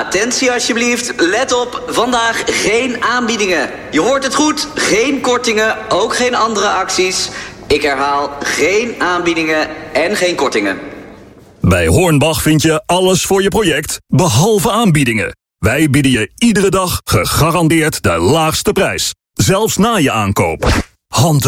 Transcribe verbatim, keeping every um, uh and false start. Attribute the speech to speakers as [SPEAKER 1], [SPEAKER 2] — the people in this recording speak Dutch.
[SPEAKER 1] attentie alsjeblieft. Let op, vandaag geen aanbiedingen. Je hoort het goed, geen kortingen, ook geen andere acties. Ik herhaal, geen aanbiedingen en geen kortingen.
[SPEAKER 2] Bij Hornbach vind je alles voor je project, behalve aanbiedingen. Wij bieden je iedere dag gegarandeerd de laagste prijs. Zelfs na je aankoop. Hand